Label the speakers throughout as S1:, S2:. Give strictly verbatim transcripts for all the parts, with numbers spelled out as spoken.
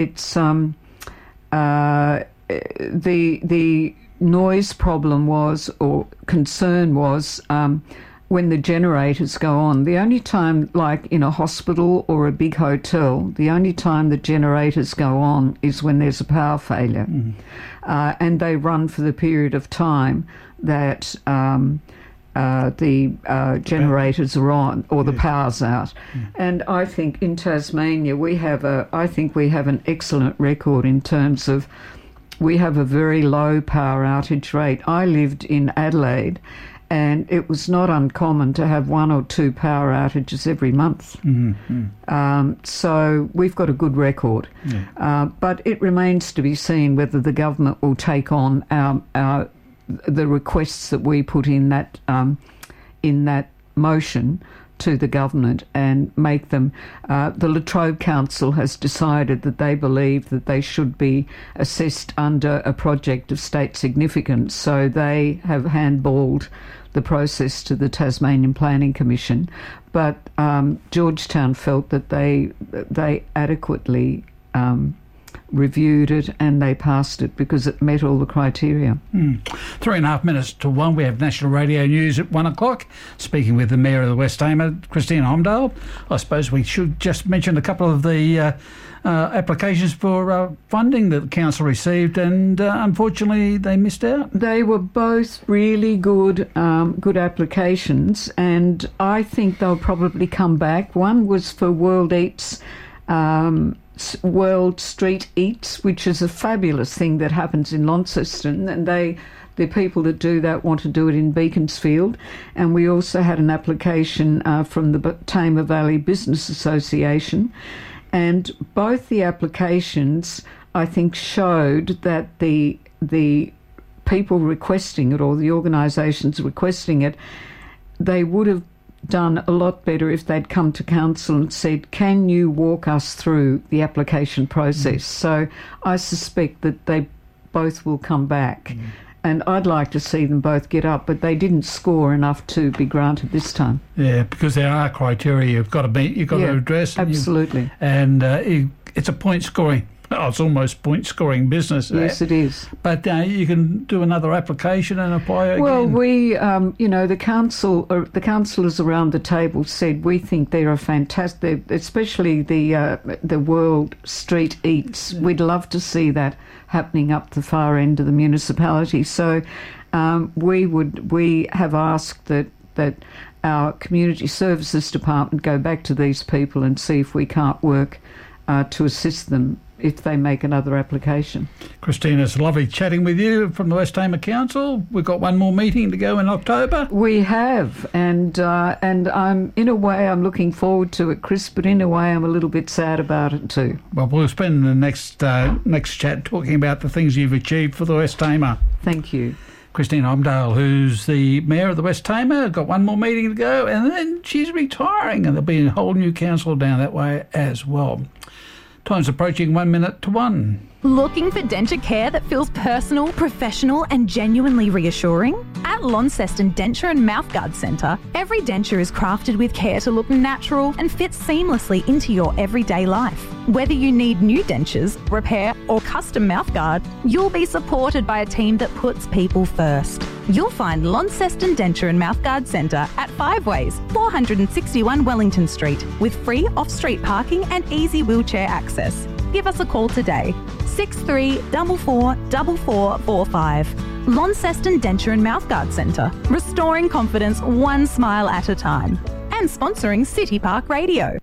S1: it's um, uh, the the noise problem was, or concern was, um, when the generators go on. The only time, like in a hospital or a big hotel, the only time the generators go on is when there's a power failure. Mm. Uh, and they run for the period of time that um, uh, the uh, generators are on, or the yeah. power's out. Mm. And I think in Tasmania we have a, I think we have an excellent record in terms of, we have a very low power outage rate. I lived in Adelaide, and it was not uncommon to have one or two power outages every month. Mm-hmm. Um, so we've got a good record. Yeah. Uh, but it remains to be seen whether the government will take on our, our the requests that we put in that um, in that motion to the government and make them. Uh, the La Trobe Council has decided that they believe that they should be assessed under a project of state significance, so they have handballed the process to the Tasmanian Planning Commission. But um, Georgetown felt that they they adequately um, reviewed it and they passed it because it met all the criteria.
S2: Mm. Three and a half minutes to one. We have National Radio News at one o'clock. Speaking with the Mayor of the West Hamer, Christina Holmdale. I suppose we should just mention a couple of the uh, uh, applications for uh, funding that the council received, and uh, unfortunately they missed out.
S1: They were both really good, um, good applications, and I think they'll probably come back. One was for World Eats. Um, World Street Eats, which is a fabulous thing that happens in Launceston, and they, the people that do that want to do it in Beaconsfield. And we also had an application uh, from the Tamar Valley Business Association, and both the applications, I think, showed that the the people requesting it, or the organisations requesting it, they would have done a lot better if they'd come to council and said, can you walk us through the application process? Mm. So I suspect that they both will come back. Mm. And I'd like to see them both get up, but they didn't score enough to be granted this time.
S2: Yeah, because there are criteria you've got to meet, you've got
S1: yeah,
S2: to address. And
S1: absolutely.
S2: And uh, it's a point scoring. Oh, it's almost point-scoring business.
S1: Yes, it is.
S2: But uh, you can do another application and apply again.
S1: Well, we, um, you know, the council, or the councillors around the table said we think they're a fantastic, especially the uh, the World Street Eats. We'd love to see that happening up the far end of the municipality. So um, we would, we have asked that that our community services department go back to these people and see if we can't work uh, to assist them if they make another application.
S2: Christina, it's lovely chatting with you from the West Hamer Council. We've got one more meeting to go in October.
S1: We have, and uh, and I'm in a way I'm looking forward to it, Chris, but in a way I'm a little bit sad about it too.
S2: Well, we'll spend the next uh, next chat talking about the things you've achieved for the West Hamer.
S1: Thank you.
S2: Christina Holmdale, who's the Mayor of the West Hamer, got one more meeting to go, and then she's retiring, and there'll be a whole new council down that way as well. Time's approaching one minute to one.
S3: Looking for denture care that feels personal, professional and genuinely reassuring? At Launceston Denture and Mouthguard Centre, every denture is crafted with care to look natural and fit seamlessly into your everyday life. Whether you need new dentures, repair or custom mouthguard, you'll be supported by a team that puts people first. You'll find Launceston Denture and Mouthguard Centre at Five Ways, four sixty-one Wellington Street, with free off-street parking and easy wheelchair access. Give us a call today, six three four four four four four five. Launceston Denture and Mouthguard Centre, restoring confidence one smile at a time. And sponsoring City Park Radio.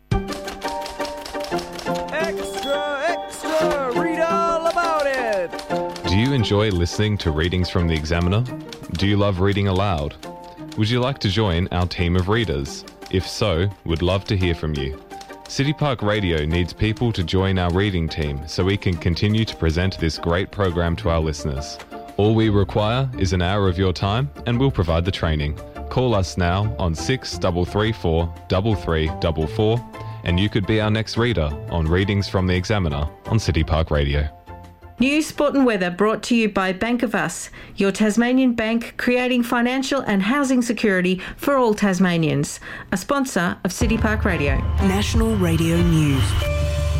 S4: Extra, extra, read all about it.
S5: Do you enjoy listening to readings from the Examiner? Do you love reading aloud? Would you like to join our team of readers? If so, we'd love to hear from you. City Park Radio needs people to join our reading team so we can continue to present this great program to our listeners. All we require is an hour of your time and we'll provide the training. Call us now on six three three four three three four four and you could be our next reader on Readings from the Examiner on City Park Radio.
S6: News, sport and weather brought to you by Bank of Us, your Tasmanian bank creating financial and housing security for all Tasmanians. A sponsor of City Park Radio.
S7: National Radio News.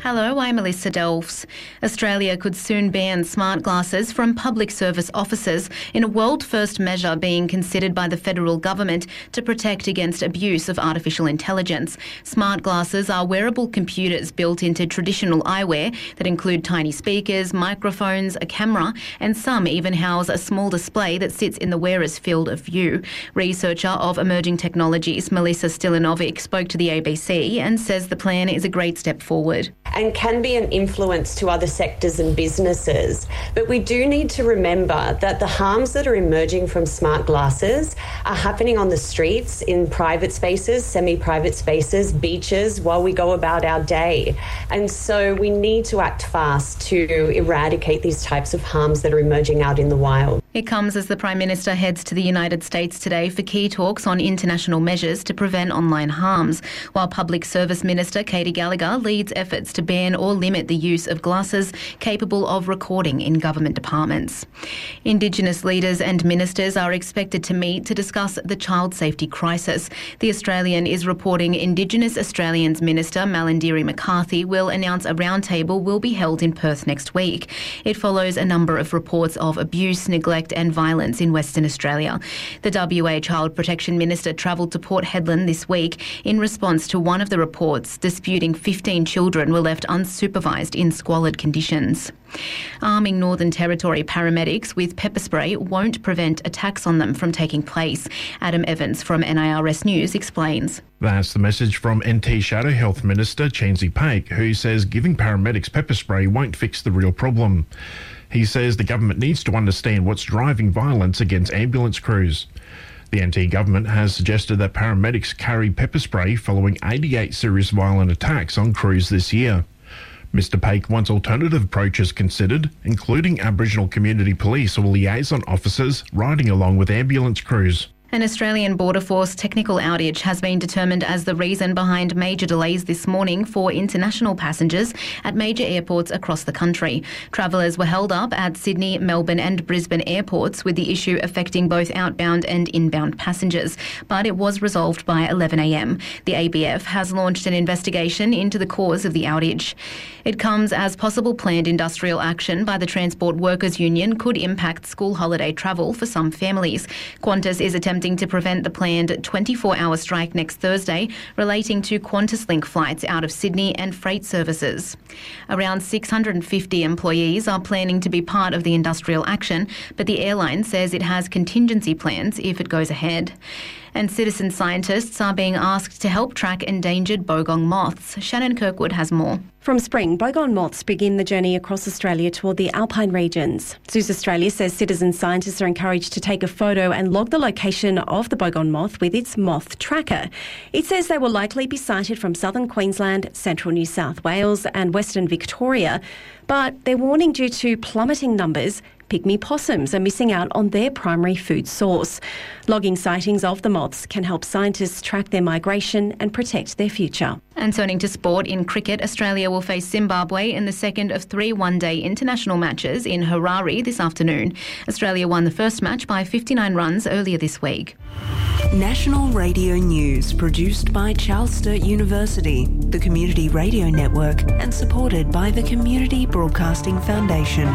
S7: Hello, I'm Melissa Delves. Australia could soon ban smart glasses from public service offices in a world-first measure being considered by the federal government to protect against abuse of artificial intelligence. Smart glasses are wearable computers built into traditional eyewear that include tiny speakers, microphones, a camera, and some even house a small display that sits in the wearer's field of view. Researcher of emerging technologies, Melissa Stilinovic, spoke to the A B C and says the plan is a great step forward.
S8: And can be an influence to other sectors and businesses. But we do need to remember that the harms that are emerging from smart glasses are happening on the streets, in private spaces, semi-private spaces, beaches, while we go about our day. And so we need to act fast to eradicate these types of harms that are emerging out in the wild.
S7: It comes as the Prime Minister heads to the United States today for key talks on international measures to prevent online harms, while Public Service Minister Katy Gallagher leads efforts to ban or limit the use of glasses capable of recording in government departments. Indigenous leaders and ministers are expected to meet to discuss the child safety crisis. The Australian is reporting Indigenous Australians Minister Malarndirri McCarthy will announce a roundtable will be held in Perth next week. It follows a number of reports of abuse, neglect and violence in Western Australia. The W A Child Protection Minister travelled to Port Hedland this week in response to one of the reports disputing fifteen children were left unsupervised in squalid conditions. Arming Northern Territory paramedics with pepper spray won't prevent attacks on them from taking place. Adam Evans from N I R S News explains.
S9: That's the message from N T Shadow Health Minister Chenzi Paik, who says giving paramedics pepper spray won't fix the real problem. He says the government needs to understand what's driving violence against ambulance crews. The N T government has suggested that paramedics carry pepper spray following eighty-eight serious violent attacks on crews this year. Mister Paik wants alternative approaches considered, including Aboriginal community police or liaison officers riding along with ambulance crews.
S7: An Australian Border Force technical outage has been determined as the reason behind major delays this morning for international passengers at major airports across the country. Travellers were held up at Sydney, Melbourne and Brisbane airports, with the issue affecting both outbound and inbound passengers. But it was resolved by eleven a m. The A B F has launched an investigation into the cause of the outage. It comes as possible planned industrial action by the Transport Workers Union could impact school holiday travel for some families. Qantas is attempting to prevent the planned twenty-four hour strike next Thursday relating to QantasLink flights out of Sydney and freight services. Around six hundred fifty employees are planning to be part of the industrial action, but the airline says it has contingency plans if it goes ahead. And citizen scientists are being asked to help track endangered bogong moths. Shannon Kirkwood has more.
S10: From spring, bogong moths begin the journey across Australia toward the alpine regions. Zoos Australia says citizen scientists are encouraged to take a photo and log the location of the bogong moth with its moth tracker. It says they will likely be sighted from southern Queensland, central New South Wales and western Victoria, but they're warning due to plummeting numbers, pygmy possums are missing out on their primary food source. Logging sightings of the moths can help scientists track their migration and protect their future.
S7: And turning to sport, in cricket, Australia will face Zimbabwe in the second of three one-day international matches in Harare this afternoon. Australia won the first match by fifty-nine runs earlier this week.
S11: National Radio News, produced by Charles Sturt University, the Community Radio Network, and supported by the Community Broadcasting Foundation.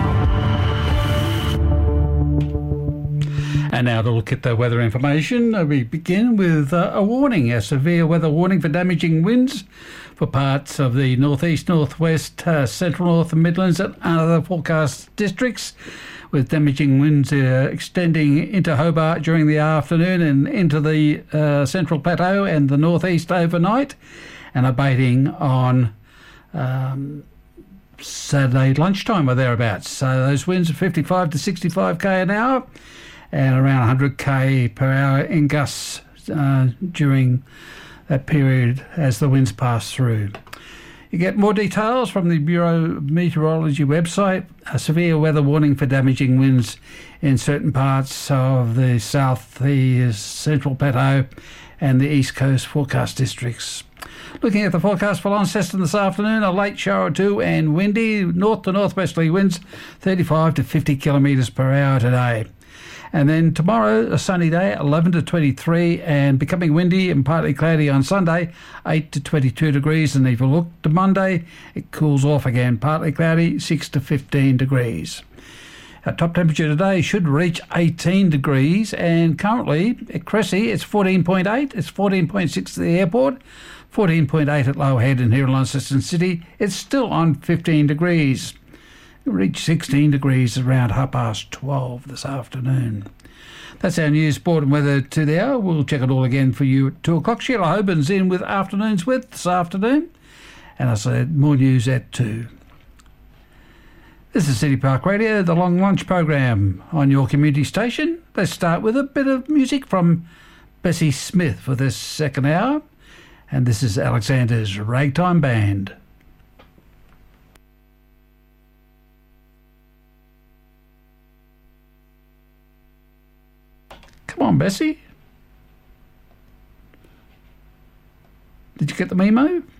S2: And now to look at the weather information. Uh, we begin with uh, a warning, a severe weather warning for damaging winds for parts of the northeast, northwest, uh, central north and Midlands and other forecast districts, with damaging winds uh, extending into Hobart during the afternoon and into the uh, Central Plateau and the northeast overnight, and abating on um, Saturday lunchtime or thereabouts. So those winds are fifty-five to sixty-five k an hour and around one hundred k per hour in gusts uh, during that period as the winds pass through. You get more details from the Bureau of Meteorology website. A severe weather warning for damaging winds in certain parts of the south, the central plateau and the east coast forecast districts. Looking at the forecast for Launceston this afternoon, a late shower or two and windy, north to northwesterly winds thirty-five to fifty kilometres per hour today. And then tomorrow, a sunny day, eleven to twenty-three, and becoming windy and partly cloudy on Sunday, eight to twenty-two degrees. And if you look to Monday, it cools off again, partly cloudy, six to fifteen degrees. Our top temperature today should reach eighteen degrees, and currently at Cressy it's fourteen point eight, it's fourteen point six at the airport, fourteen point eight at Lower Head and here in Launceston City. It's still on fifteen degrees. It'll reach sixteen degrees around half past twelve this afternoon. That's our news, sport and weather to the hour. We'll check it all again for you at two o'clock. Sheila Hoban's in with Afternoons With this afternoon. And I said more news at two. This is City Park Radio, the long lunch program on your community station. Let's start with a bit of music from Bessie Smith for this second hour. And this is Alexander's Ragtime Band. Come on, Bessie. Did you get the memo?